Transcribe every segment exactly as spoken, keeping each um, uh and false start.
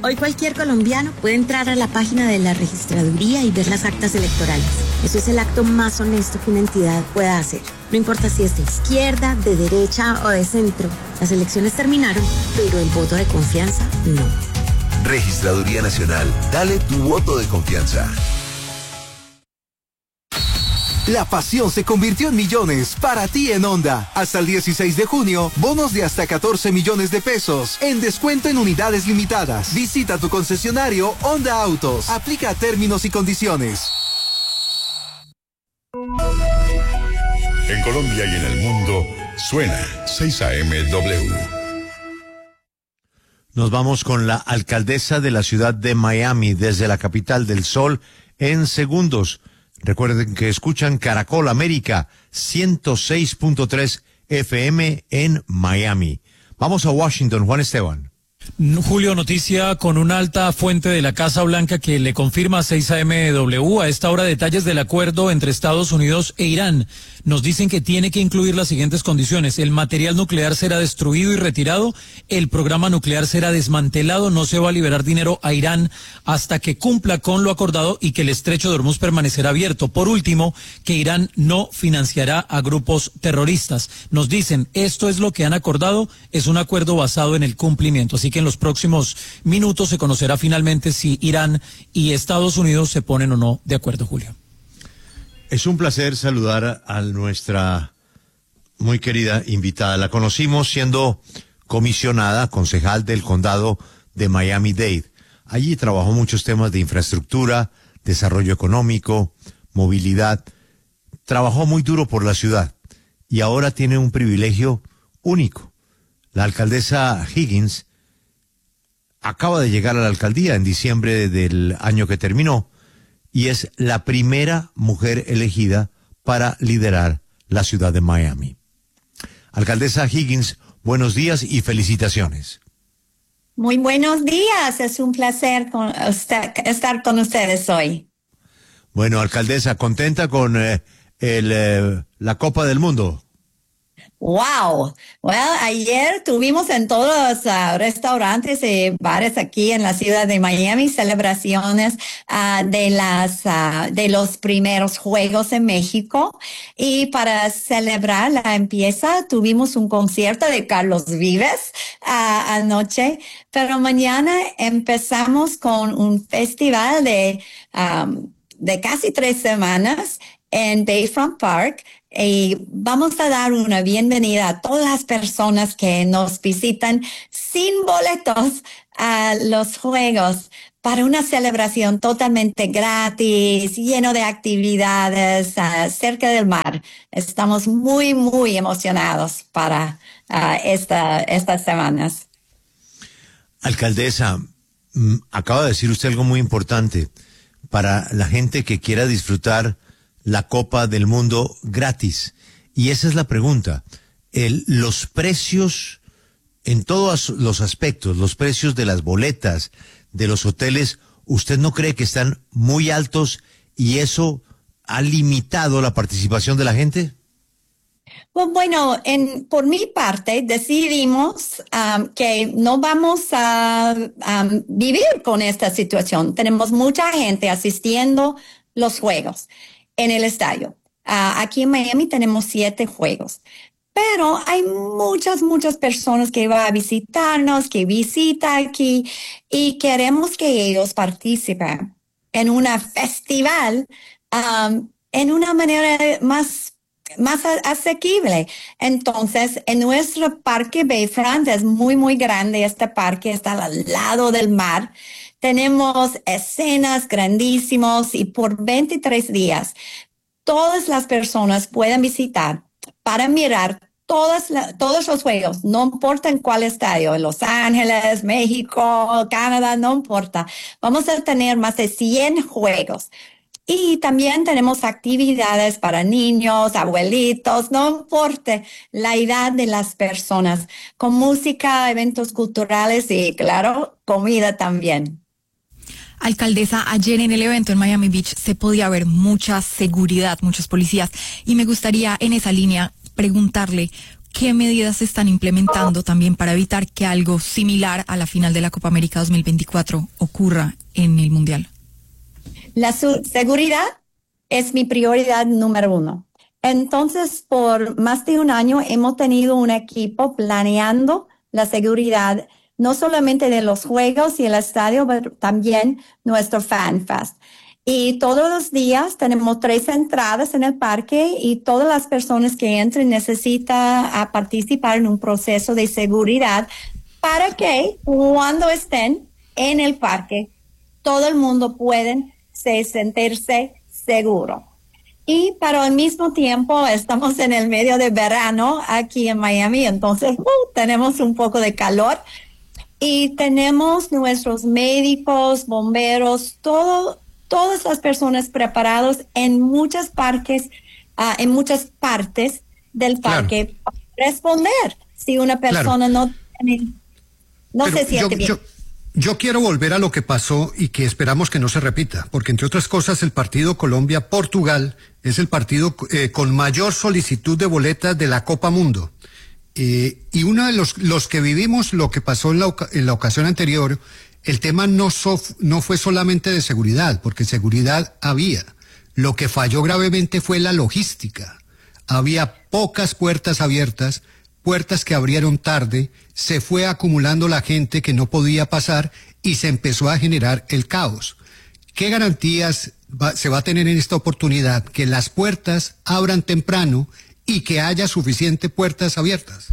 Hoy cualquier colombiano puede entrar a la página de la registraduría y ver las actas electorales. Eso es el acto más honesto que una entidad pueda hacer. No importa si es de izquierda, de derecha o de centro. Las elecciones terminaron, pero el voto de confianza no. Registraduría Nacional. Dale tu voto de confianza. La pasión se convirtió en millones para ti en Honda. Hasta el dieciséis de junio, bonos de hasta catorce millones de pesos en descuento en unidades limitadas. Visita tu concesionario Honda Autos. Aplica términos y condiciones. En Colombia y en el mundo, suena seis A M W. Nos vamos con la alcaldesa de la ciudad de Miami, desde la capital del sol, en segundos. Recuerden que escuchan Caracol América ciento seis punto tres F M en Miami. Vamos a Washington, Juan Esteban. Julio, noticia con una alta fuente de la Casa Blanca que le confirma a seis A M W a esta hora detalles del acuerdo entre Estados Unidos e Irán. Nos dicen que tiene que incluir las siguientes condiciones: el material nuclear será destruido y retirado, el programa nuclear será desmantelado, no se va a liberar dinero a Irán hasta que cumpla con lo acordado y que el estrecho de Hormuz permanecerá abierto. Por último, que Irán no financiará a grupos terroristas. Nos dicen, esto es lo que han acordado, es un acuerdo basado en el cumplimiento. Así que en los próximos minutos se conocerá finalmente si Irán y Estados Unidos se ponen o no de acuerdo, Julio. Es un placer saludar a nuestra muy querida invitada. La conocimos siendo comisionada, concejal del condado de Miami-Dade. Allí trabajó muchos temas de infraestructura, desarrollo económico, movilidad. Trabajó muy duro por la ciudad y ahora tiene un privilegio único. La alcaldesa Higgins acaba de llegar a la alcaldía en diciembre del año que terminó y es la primera mujer elegida para liderar la ciudad de Miami. Alcaldesa Higgins, buenos días y felicitaciones. Muy buenos días, es un placer con usted, estar con ustedes hoy. Bueno, alcaldesa, ¿contenta con eh, el, eh, la Copa del Mundo? Wow. Well, ayer tuvimos en todos los uh, restaurantes y bares aquí en la ciudad de Miami celebraciones uh, de las uh, de los primeros Juegos en México, y para celebrar la empieza tuvimos un concierto de Carlos Vives uh, anoche, pero mañana empezamos con un festival de um, de casi tres semanas en Bayfront Park. Y vamos a dar una bienvenida a todas las personas que nos visitan sin boletos a los juegos para una celebración totalmente gratis, lleno de actividades uh, cerca del mar. Estamos muy, muy emocionados para uh, esta, estas semanas. Alcaldesa, acaba de decir usted algo muy importante para la gente que quiera disfrutar la Copa del Mundo gratis. Y esa es la pregunta. El, los precios en todos los aspectos, los precios de las boletas, de los hoteles, ¿usted no cree que están muy altos y eso ha limitado la participación de la gente? Pues bueno, en, por mi parte decidimos um, que no vamos a um, vivir con esta situación. Tenemos mucha gente asistiendo los juegos en el estadio. Uh, aquí en Miami tenemos siete juegos, pero hay muchas, muchas personas que van a visitarnos, que visitan aquí, y queremos que ellos participen en un festival um, en una manera más, más asequible. Entonces, en nuestro parque Bayfront es muy, muy grande. Este parque está al lado del mar. Tenemos escenas grandísimas y por veintitrés días todas las personas pueden visitar para mirar todas la, todos los juegos, no importa en cuál estadio, en Los Ángeles, México, Canadá, no importa. Vamos a tener más de cien juegos. Y también tenemos actividades para niños, abuelitos, no importa la edad de las personas, con música, eventos culturales y, claro, comida también. Alcaldesa, ayer en el evento en Miami Beach se podía ver mucha seguridad, muchos policías, y me gustaría en esa línea preguntarle ¿qué medidas se están implementando también para evitar que algo similar a la final de la Copa América dos mil veinticuatro ocurra en el Mundial? La seguridad es mi prioridad número uno. Entonces, por más de un año hemos tenido un equipo planeando la seguridad, no solamente de los juegos y el estadio, pero también nuestro Fan Fest. Y todos los días tenemos tres entradas en el parque y todas las personas que entren necesitan a participar en un proceso de seguridad para que cuando estén en el parque, todo el mundo pueda sentirse seguro. Y para al mismo tiempo estamos en el medio de verano aquí en Miami, entonces uh, tenemos un poco de calor y tenemos nuestros médicos, bomberos, todo, todas las personas preparados en muchos parques, uh, en muchas partes del parque claro. para responder si una persona claro. no tiene, no Pero se siente yo, bien. Yo... Yo quiero volver a lo que pasó y que esperamos que no se repita, porque entre otras cosas el partido Colombia-Portugal es el partido eh, con mayor solicitud de boletas de la Copa Mundo. Eh, y uno de los, los que vivimos lo que pasó en la, en la ocasión anterior, el tema no, so, no fue solamente de seguridad, porque seguridad había. Lo que falló gravemente fue la logística. Había pocas puertas abiertas, puertas que abrieron tarde, se fue acumulando la gente que no podía pasar y se empezó a generar el caos. ¿Qué garantías va, se va a tener en esta oportunidad? Que las puertas abran temprano y que haya suficientes puertas abiertas.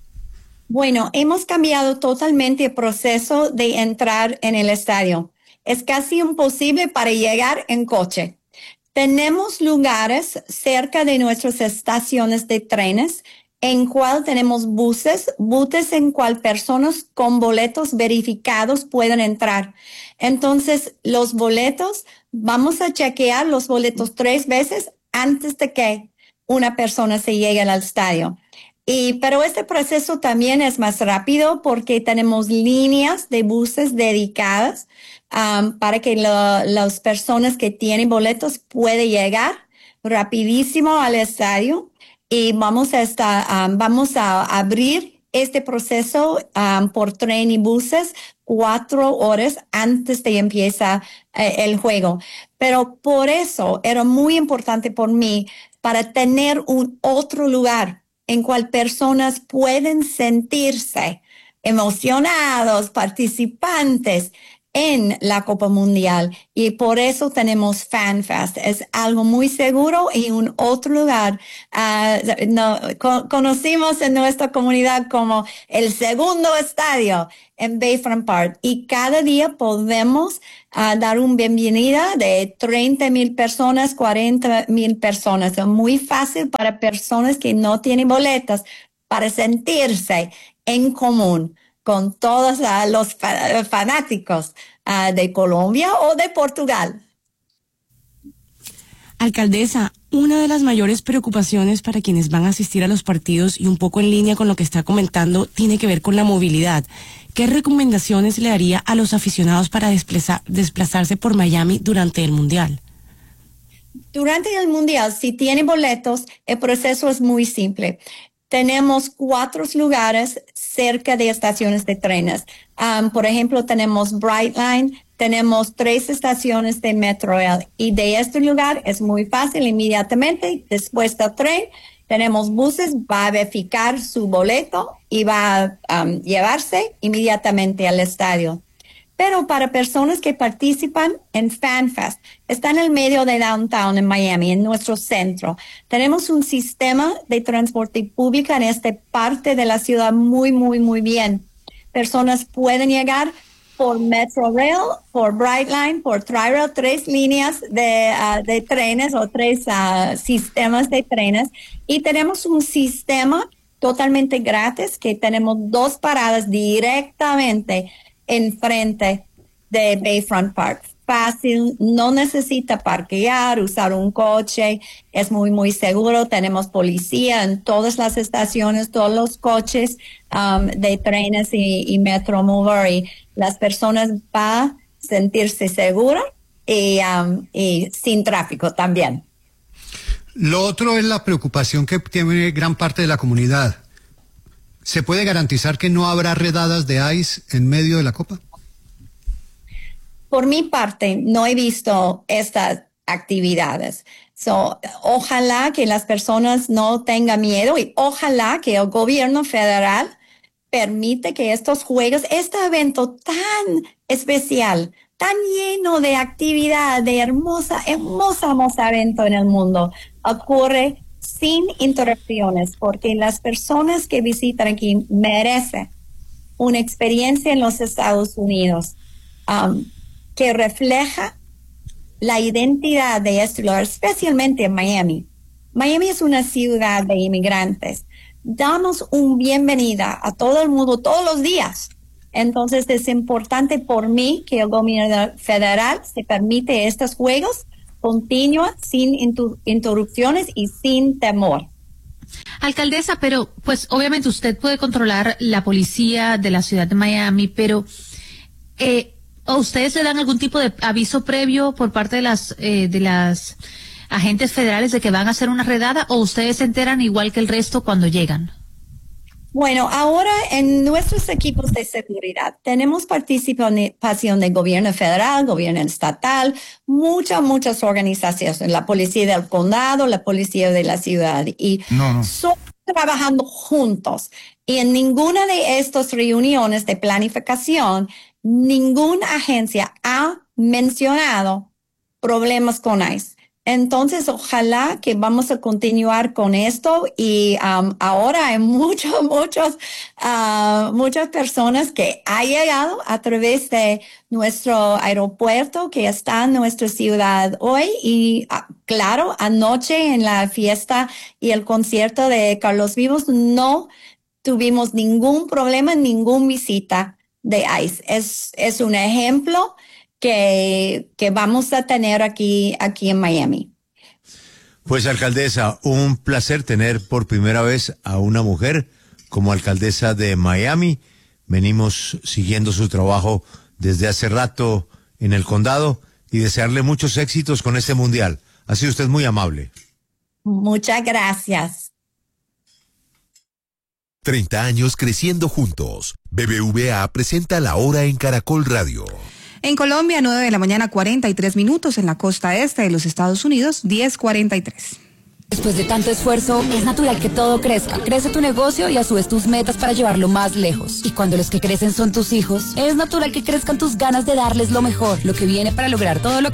Bueno, hemos cambiado totalmente el proceso de entrar en el estadio. Es casi imposible para llegar en coche. Tenemos lugares cerca de nuestras estaciones de trenes en cual tenemos buses, buses en cual personas con boletos verificados pueden entrar. Entonces, los boletos, vamos a chequear los boletos tres veces antes de que una persona se llegue al estadio. Y, pero este proceso también es más rápido porque tenemos líneas de buses dedicadas um, para que lo, las personas que tienen boletos puedan llegar rapidísimo al estadio. Y vamos a estar, um, vamos a abrir este proceso um, por tren y buses cuatro horas antes de empieza eh, el juego. Pero por eso era muy importante por mí para tener un otro lugar en cual personas pueden sentirse emocionados, participantes en la Copa Mundial. Y por eso tenemos Fan Fest. Es algo muy seguro y un otro lugar. Uh, no, co- conocimos en nuestra comunidad como el segundo estadio en Bayfront Park. Y cada día podemos uh, dar una bienvenida de treinta mil personas, cuarenta mil personas. Es muy fácil para personas que no tienen boletas para sentirse en común con todos uh, los fa- fanáticos uh, de Colombia o de Portugal. Alcaldesa, una de las mayores preocupaciones para quienes van a asistir a los partidos y un poco en línea con lo que está comentando tiene que ver con la movilidad. ¿Qué recomendaciones le daría a los aficionados para desplazar, desplazarse por Miami durante el Mundial? Durante el Mundial, si tiene boletos, el proceso es muy simple. Tenemos cuatro lugares cerca de estaciones de trenes. Um, por ejemplo, tenemos Brightline, tenemos tres estaciones de Metrorail. Y de este lugar es muy fácil, inmediatamente después del tren, tenemos buses, va a verificar su boleto y va a um, llevarse inmediatamente al estadio. Pero para personas que participan en Fan Fest, está en el medio de downtown en Miami, en nuestro centro. Tenemos un sistema de transporte público en esta parte de la ciudad muy, muy, muy bien. Personas pueden llegar por Metrorail, por Brightline, por Tri-Rail, tres líneas de, uh, de trenes o tres uh, sistemas de trenes. Y tenemos un sistema totalmente gratis que tenemos dos paradas directamente enfrente de Bayfront Park. Fácil, no necesita parquear, usar un coche, es muy, muy seguro. Tenemos policía en todas las estaciones, todos los coches um, de trenes y, y Metromover, y las personas van a sentirse seguras y, um, y sin tráfico también. Lo otro es la preocupación que tiene gran parte de la comunidad. ¿Se puede garantizar que no habrá redadas de ICE en medio de la Copa? Por mi parte, no he visto estas actividades. So, ojalá que las personas no tengan miedo y ojalá que el gobierno federal permite que estos juegos, este evento tan especial, tan lleno de actividad, de hermosa, hermosa, hermosa evento en el mundo, ocurre sin interrupciones, porque las personas que visitan aquí merecen una experiencia en los Estados Unidos um, que refleja la identidad de este lugar, especialmente en Miami. Miami es una ciudad de inmigrantes. Damos una bienvenida a todo el mundo todos los días. Entonces es importante por mí que el gobierno federal se permite estos juegos continua, sin intu- interrupciones y sin temor. Alcaldesa, pero pues obviamente usted puede controlar la policía de la ciudad de Miami, pero eh, ¿a ustedes le dan algún tipo de aviso previo por parte de las eh, de las agentes federales de que van a hacer una redada, o ustedes se enteran igual que el resto cuando llegan? Bueno, ahora en nuestros equipos de seguridad tenemos participación del gobierno federal, gobierno estatal, muchas, muchas organizaciones, la policía del condado, la policía de la ciudad, y no, no. son trabajando juntos. Y en ninguna de estas reuniones de planificación, ninguna agencia ha mencionado problemas con ICE. Entonces, ojalá que vamos a continuar con esto y um, ahora hay muchos, muchos, uh, muchas personas que han llegado a través de nuestro aeropuerto que está en nuestra ciudad hoy y, uh, claro, anoche en la fiesta y el concierto de Carlos Vivos no tuvimos ningún problema, ninguna visita de ICE. Es, es un ejemplo que, que vamos a tener aquí, aquí en Miami. Pues, alcaldesa, un placer tener por primera vez a una mujer como alcaldesa de Miami. Venimos siguiendo su trabajo desde hace rato en el condado y desearle muchos éxitos con este mundial. Ha sido usted muy amable. Muchas gracias. treinta años creciendo juntos. B B V A presenta La Hora en Caracol Radio. En Colombia, nueve de la mañana, cuarenta y tres minutos. En la costa este de los Estados Unidos, diez cuarenta y tres. Después de tanto esfuerzo, es natural que todo crezca. Crece tu negocio y a su vez tus metas para llevarlo más lejos. Y cuando los que crecen son tus hijos, es natural que crezcan tus ganas de darles lo mejor. Lo que viene para lograr todo lo que